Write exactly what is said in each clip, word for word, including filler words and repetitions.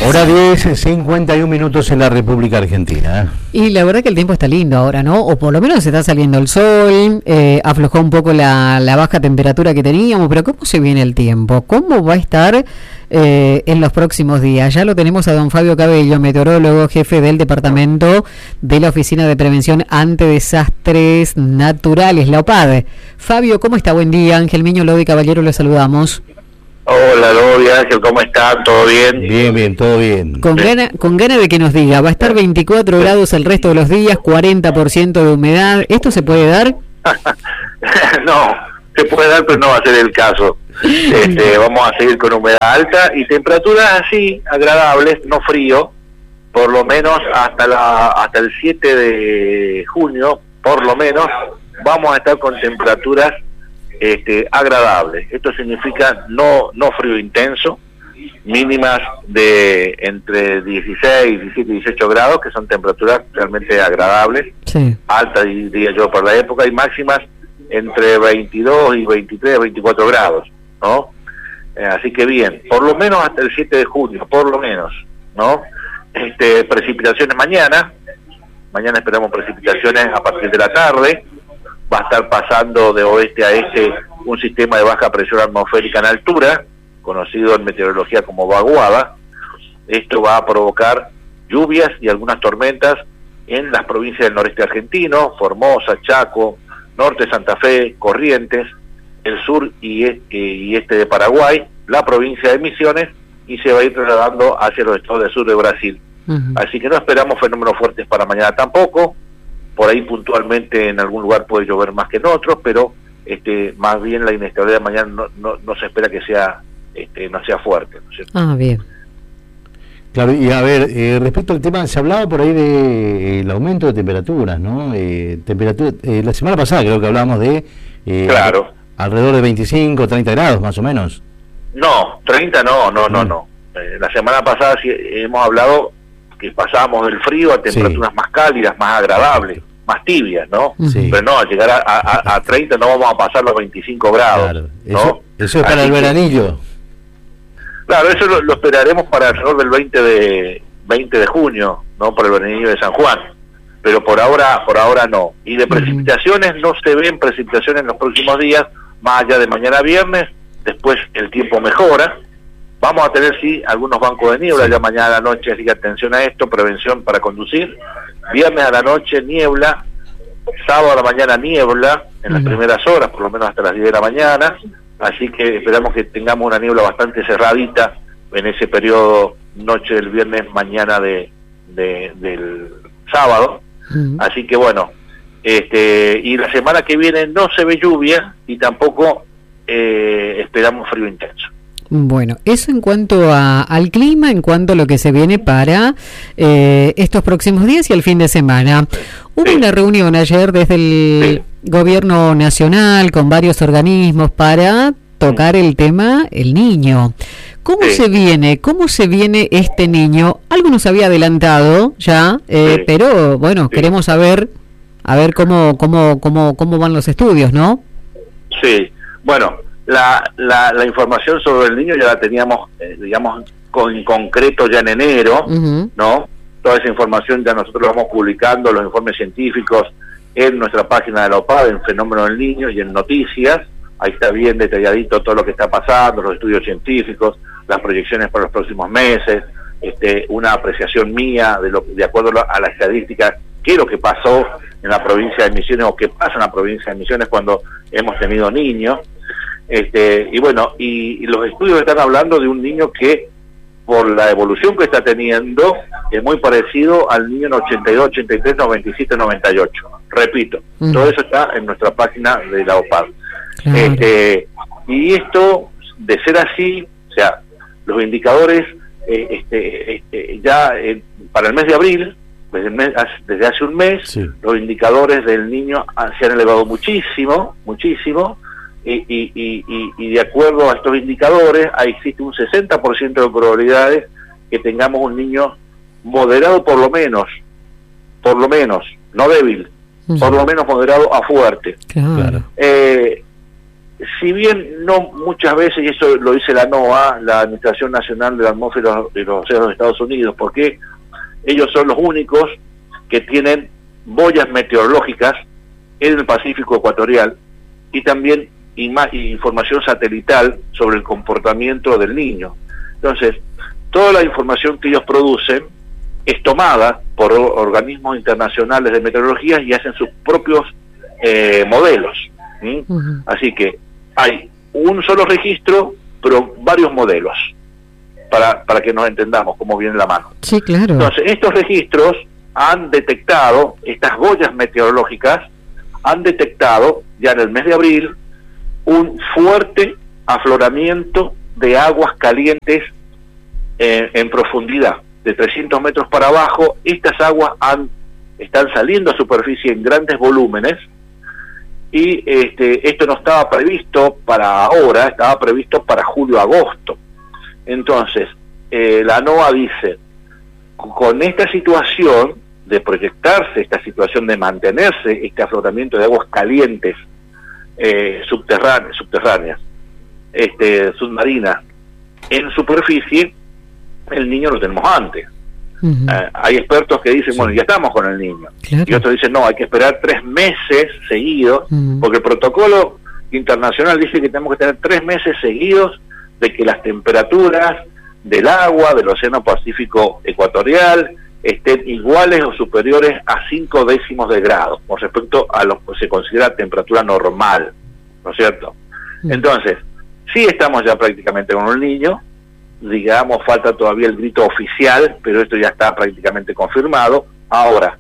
Hora diez, cincuenta y un minutos en la República Argentina. Y la verdad que el tiempo está lindo ahora, ¿no? O por lo menos está saliendo el sol, eh, aflojó un poco la, la baja temperatura que teníamos, pero ¿cómo se viene el tiempo? ¿Cómo va a estar eh, en los próximos días? Ya lo tenemos a don Fabio Cabello, meteorólogo, jefe del departamento de la Oficina de Prevención ante Desastres Naturales, la O P A D. Fabio, ¿cómo está? Buen día. Ángel Miño, Lodi Caballero, lo saludamos. Hola, Lodi, Ángel, ¿cómo están? ¿Todo bien? Bien, bien, todo bien. Con gana, con gana de que nos diga, va a estar veinticuatro grados el resto de los días, cuarenta por ciento de humedad. ¿Esto se puede dar? No, se puede dar, pero no va a ser el caso. Este, vamos a seguir con humedad alta y temperaturas así, agradables, no frío, por lo menos hasta la hasta el siete de junio, por lo menos, vamos a estar con temperaturas Este, agradable. Esto significa no no frío intenso, mínimas de entre dieciséis, diecisiete y dieciocho grados, que son temperaturas realmente agradables, sí. Altas diría yo por la época, y máximas entre veintidós y veintitrés, veinticuatro grados, ¿no? Eh, así que bien, por lo menos hasta el siete de junio, por lo menos, ¿no? Este, precipitaciones mañana, mañana esperamos precipitaciones a partir de la tarde. Va a estar pasando de oeste a este un sistema de baja presión atmosférica en altura, conocido en meteorología como vaguada. Esto va a provocar lluvias y algunas tormentas en las provincias del noreste argentino, Formosa, Chaco, norte de Santa Fe, Corrientes, el sur y este, y este de Paraguay, la provincia de Misiones, y se va a ir trasladando hacia los estados del sur de Brasil. Uh-huh. Así que no esperamos fenómenos fuertes para mañana tampoco. Por ahí puntualmente en algún lugar puede llover más que en otros, pero este más bien la inestabilidad de mañana no, no, no se espera que sea este, no sea fuerte, ¿no es cierto? Ah, bien. Claro, y a ver, eh, respecto al tema, se hablaba por ahí de eh, el aumento de temperaturas, ¿no? Eh, temperatura, eh, la semana pasada creo que hablábamos de eh, claro. alrededor de veinticinco, treinta grados más o menos. No, treinta no, no, no, no. Eh, la semana pasada sí hemos hablado que pasábamos del frío a temperaturas sí. más cálidas, más agradables, más tibias, ¿no? Sí. Pero no, al llegar a, a, a treinta no vamos a pasar los veinticinco grados, claro. ¿no? Eso, eso es para Así el veranillo. Que, claro, eso lo, lo esperaremos para alrededor del veinte de junio, ¿no? Para el veranillo de San Juan. Pero por ahora, por ahora no. Y de precipitaciones uh-huh. no se ven precipitaciones en los próximos días, más allá de mañana viernes. Después el tiempo mejora. Vamos a tener, sí, algunos bancos de niebla, sí. Ya mañana a la noche, así que atención a esto, prevención para conducir. Viernes a la noche, niebla. Sábado a la mañana, niebla, en uh-huh. las primeras horas, por lo menos hasta las diez de la mañana. Así que esperamos que tengamos una niebla bastante cerradita en ese periodo, noche del viernes, mañana de, de del sábado. Uh-huh. Así que bueno, este y la semana que viene no se ve lluvia y tampoco eh, esperamos frío intenso. Bueno, eso en cuanto a, al clima, en cuanto a lo que se viene para eh, estos próximos días y el fin de semana. Hubo sí. una reunión ayer desde el sí. gobierno nacional con varios organismos para tocar el tema el niño. ¿Cómo sí. se viene? ¿Cómo se viene este niño? Algo nos había adelantado ya, eh, sí. pero bueno, sí. queremos saber a ver cómo cómo cómo cómo van los estudios, ¿no? Sí, bueno. La, la, la información sobre el niño ya la teníamos, eh, digamos, con, en concreto ya en enero, uh-huh. ¿no? Toda esa información ya nosotros la vamos publicando, los informes científicos, en nuestra página de la O P A D, en Fenómeno del Niño y en Noticias. Ahí está bien detalladito todo lo que está pasando, los estudios científicos, las proyecciones para los próximos meses, este, una apreciación mía de, lo, de acuerdo a la estadística, qué es lo que pasó en la provincia de Misiones o qué pasa en la provincia de Misiones cuando hemos tenido niños. Este, y bueno, y, y los estudios están hablando de un niño que por la evolución que está teniendo es muy parecido al niño en ochenta y dos, ochenta y tres, noventa y siete, noventa y ocho. Repito, uh-huh. todo eso está en nuestra página de la O P A D. Claro. Este, y esto, de ser así, o sea, los indicadores eh, este, este, ya eh, para el mes de abril, desde, el mes, desde hace un mes, sí. los indicadores del niño se han elevado muchísimo, muchísimo. Y, y, y, y de acuerdo a estos indicadores, ahí existe un sesenta por ciento de probabilidades que tengamos un niño moderado por lo menos, por lo menos, no débil, uh-huh. por lo menos moderado a fuerte. Claro. Eh, si bien no muchas veces, y eso lo dice la NOAA, la Administración Nacional de la Atmósfera y los Océanos de Estados Unidos, porque ellos son los únicos que tienen boyas meteorológicas en el Pacífico ecuatorial y también información satelital sobre el comportamiento del Niño. Entonces, toda la información que ellos producen es tomada por organismos internacionales de meteorología y hacen sus propios eh, modelos. ¿Mm? Uh-huh. Así que hay un solo registro, pero varios modelos, para, para que nos entendamos cómo viene la mano. Sí, claro. Entonces, estos registros han detectado, estas boyas meteorológicas, han detectado ya en el mes de abril un fuerte afloramiento de aguas calientes eh, en profundidad, de trescientos metros para abajo. Estas aguas han, están saliendo a superficie en grandes volúmenes, y este, esto no estaba previsto para ahora, estaba previsto para julio-agosto. Entonces, eh, la NOAA dice, con esta situación de proyectarse, esta situación de mantenerse, este afloramiento de aguas calientes eh, subterráneas, subterráneas este, submarinas, en superficie, el Niño lo tenemos antes. Uh-huh. Uh, hay expertos que dicen, sí, bueno, ya estamos con el Niño. Claro. Y otros dicen, no, hay que esperar tres meses seguidos, uh-huh, porque el protocolo internacional dice que tenemos que tener tres meses seguidos de que las temperaturas del agua del Océano Pacífico ecuatorial estén iguales o superiores a cinco décimos de grado con respecto a lo que se considera temperatura normal, ¿no es cierto? Uh-huh. Entonces, sí estamos ya prácticamente con el Niño, digamos, falta todavía el grito oficial, pero esto ya está prácticamente confirmado. Ahora,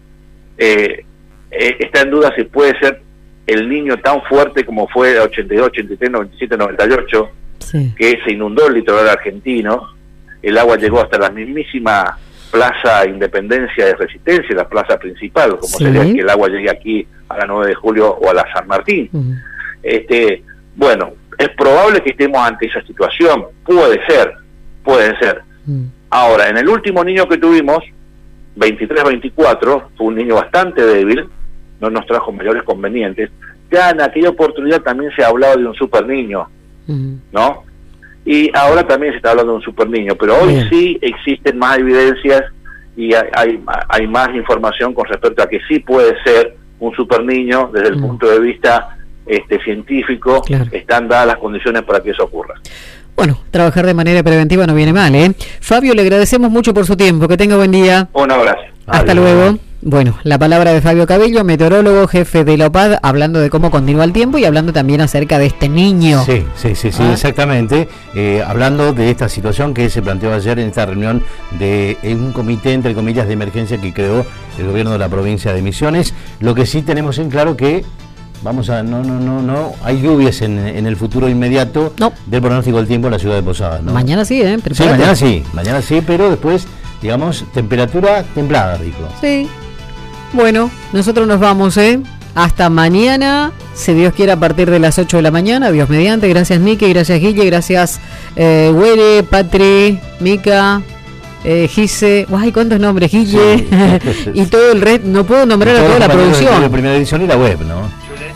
eh, eh, está en duda si puede ser el Niño tan fuerte como fue ochenta y dos, ochenta y tres, noventa y siete, noventa y ocho, sí, que se inundó el litoral argentino, el agua llegó hasta la mismísima Plaza Independencia de Resistencia, la plaza principal, como sí, sería que el agua llegue aquí a la nueve de julio o a la San Martín. Uh-huh. Este, bueno, es probable que estemos ante esa situación, puede ser, puede ser. Uh-huh. Ahora, en el último niño que tuvimos, veintitrés veinticuatro, fue un niño bastante débil, no nos trajo mayores convenientes. Ya en aquella oportunidad también se hablaba de un super niño, uh-huh, ¿no? Y ahora también se está hablando de un super niño, pero hoy bien, sí existen más evidencias y hay, hay, hay más información con respecto a que sí puede ser un super niño desde el uh-huh, punto de vista este científico, claro, están dadas las condiciones para que eso ocurra. Bueno, trabajar de manera preventiva no viene mal, ¿eh? Fabio, le agradecemos mucho por su tiempo, que tenga buen día. Un abrazo. Hasta Adiós. Luego. Bueno, la palabra de Fabio Cabello, meteorólogo, jefe de la O P A D, hablando de cómo continúa el tiempo y hablando también acerca de este niño. Sí, sí, sí, sí, ¿ah? Exactamente. Eh, hablando de esta situación que se planteó ayer en esta reunión de en un comité, entre comillas, de emergencia que creó el gobierno de la provincia de Misiones. Lo que sí tenemos en claro que vamos a, no, no, no, no, hay lluvias en, en el futuro inmediato no. del pronóstico del tiempo en la ciudad de Posadas, ¿no? Mañana sí, ¿eh? Sí, mañana sí, mañana sí, pero después, digamos, temperatura templada, Rico. Sí. Bueno, nosotros nos vamos, ¿eh? Hasta mañana, si Dios quiere, a partir de las ocho de la mañana, Dios mediante. Gracias, Miki, gracias, Guille, gracias, eh, Güere, Patri, Mica, eh, Gise, ¡ay, cuántos nombres! Guille, sí. Y todo el resto, no puedo nombrar a toda la producción. La primera edición y la web, ¿no?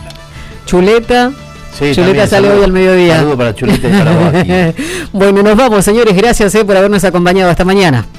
Chuleta. Sí, Chuleta sale saludo, hoy al mediodía. Saludo para Chuleta y para vos. Bueno, nos vamos, señores, gracias, eh, por habernos acompañado. Hasta mañana.